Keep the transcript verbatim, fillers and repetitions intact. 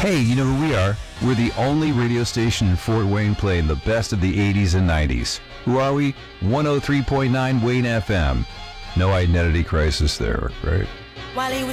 Hey, you know who we are? We're the only radio station in Fort Wayne playing the best of the eighties and nineties. Who are we? one oh three point nine Wayne F M. No identity crisis there, right? While he was